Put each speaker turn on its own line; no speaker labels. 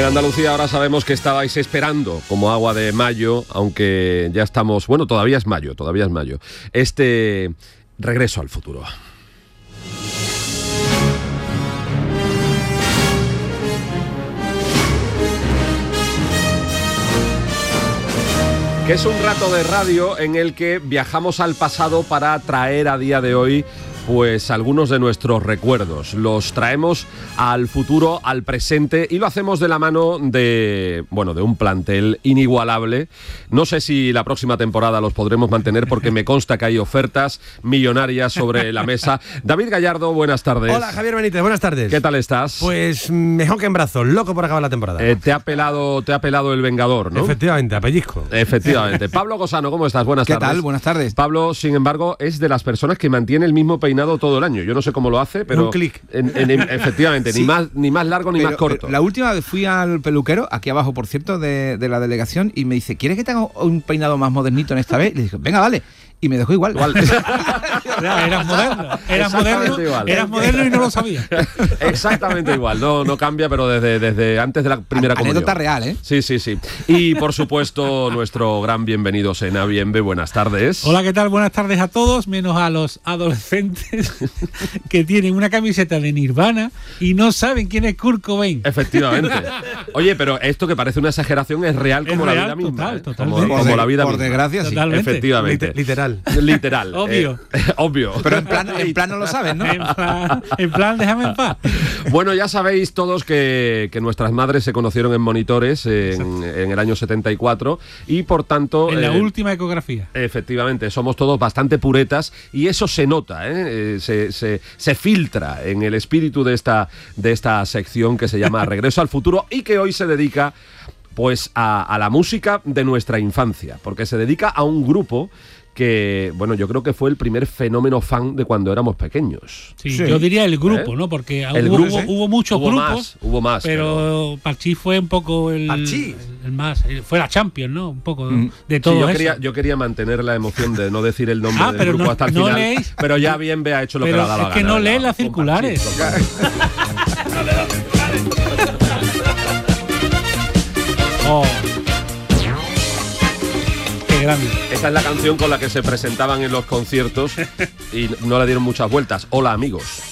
En Andalucía ahora sabemos que estabais esperando como agua de mayo, aunque ya estamos... Bueno, todavía es mayo. Este Regreso al Futuro. Que es un rato de radio en el que viajamos al pasado para traer a día de hoy pues algunos de nuestros recuerdos. Los traemos al futuro, al presente, y lo hacemos de la mano de un plantel inigualable. No sé si la próxima temporada los podremos mantener porque me consta que hay ofertas millonarias sobre la mesa. David Gallardo, buenas tardes.
Hola, Javier Benítez, buenas tardes.
¿Qué tal estás?
Pues mejor que en brazos, loco por acabar la temporada.
Te ha pelado el Vengador, ¿no?
Efectivamente, a pellizco.
Efectivamente. Pablo Gosano, ¿cómo estás? Buenas tardes.
¿Qué tal? Buenas tardes.
Pablo, sin embargo, es de las personas que mantiene el mismo peinado todo el año. Yo no sé cómo lo hace, pero...
Un clic.
Efectivamente, sí. ni más largo ni más corto.
La última vez fui al peluquero, aquí abajo, por cierto, de la delegación, y me dice, ¿quieres que te haga un peinado más modernito en esta vez? Y le dije, venga, vale. Y me dejó igual.
Eras moderno y no lo sabías.
Exactamente igual. No cambia, pero desde antes de la primera comunión.
Anécdota real, ¿eh?
Sí. Y por supuesto, nuestro gran bienvenido Sena Bienve. Buenas tardes.
Hola, ¿qué tal? Buenas tardes a todos, menos a los adolescentes que tienen una camiseta de Nirvana y no saben quién es Kurt Cobain.
Efectivamente. Oye, pero esto que parece una exageración es real como la vida misma.
Totalmente.
Como la vida
por
misma.
Desgracia, sí.
Totalmente.
Efectivamente. Literal.
Obvio.
Obvio.
Pero en plan no lo sabes, ¿no?
En plan, déjame en paz.
Bueno, ya sabéis todos que nuestras madres se conocieron en monitores en el año 74 y por tanto...
En la última ecografía.
Efectivamente, somos todos bastante puretas y eso se nota, se filtra en el espíritu de esta sección que se llama Regreso al Futuro y que hoy se dedica pues a la música de nuestra infancia, porque se dedica a un grupo que, bueno, yo creo que fue el primer fenómeno fan de cuando éramos pequeños.
Sí. Yo diría el grupo, ¿no? Porque hubo muchos grupos.
Hubo más.
Pero Parchís fue un poco el más. Fue la Champions, ¿no? Un poco de todo eso.
Yo quería mantener la emoción de no decir el nombre del grupo hasta el final.
Leéis,
pero ya bien ha hecho lo que le ha dado la gana.
Es que no leen las circulares. Grande.
Esta es la canción con la que se presentaban en los conciertos y no le dieron muchas vueltas. Hola, amigos.